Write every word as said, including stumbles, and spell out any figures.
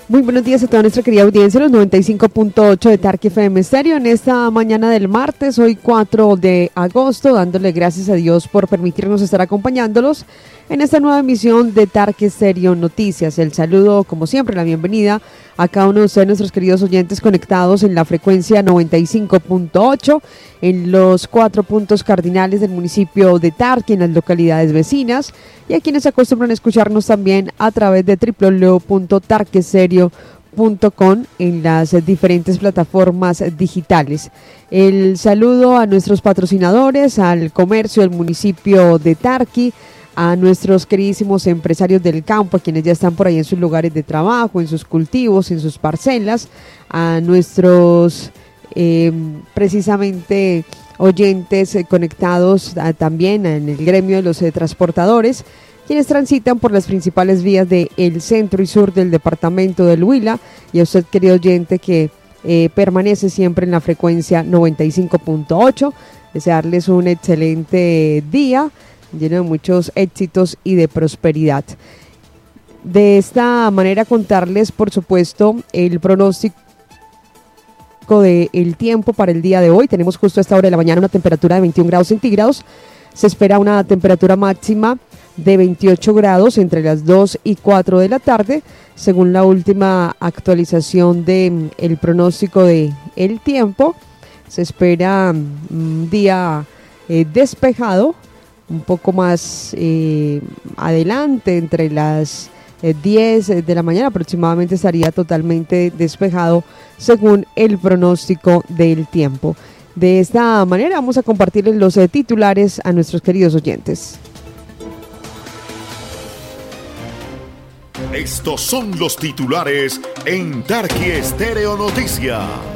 Muy buenos días a toda nuestra querida audiencia, los noventa y cinco punto ocho de Tarqui F M Stereo en esta mañana del martes, hoy cuatro de agosto, dándole gracias a Dios por permitirnos estar acompañándolos en esta nueva emisión de Tarqui Stereo Noticias. El saludo, como siempre, la bienvenida a cada uno de ustedes, nuestros queridos oyentes conectados en la frecuencia noventa y cinco punto ocho, en los cuatro puntos cardinales del municipio de Tarqui, en las localidades vecinas, y a quienes acostumbran a escucharnos también a través de doble u doble u doble u punto tarqui stereo punto com en las diferentes plataformas digitales. El saludo a nuestros patrocinadores, al comercio del municipio de Tarqui, a nuestros queridísimos empresarios del campo, a quienes ya están por ahí en sus lugares de trabajo, en sus cultivos, en sus parcelas, a nuestros eh, precisamente oyentes eh, conectados a, también en el gremio de los eh, transportadores, quienes transitan por las principales vías del centro y sur del departamento del Huila, y a usted, querido oyente, que eh, permanece siempre en la frecuencia noventa y cinco punto ocho, desearles un excelente día, lleno de muchos éxitos y de prosperidad. De esta manera contarles, por supuesto, el pronóstico del tiempo para el día de hoy. Tenemos justo a esta hora de la mañana una temperatura de veintiún grados centígrados. Se espera una temperatura máxima de veintiocho grados entre las dos y cuatro de la tarde, según la última actualización del de pronóstico del tiempo. Se espera un día eh, despejado, un poco más eh, adelante, entre las eh, diez de la mañana aproximadamente estaría totalmente despejado según el pronóstico del tiempo. De esta manera vamos a compartirles los eh, titulares a nuestros queridos oyentes. Estos son los titulares en Tarqui Stereo Noticias.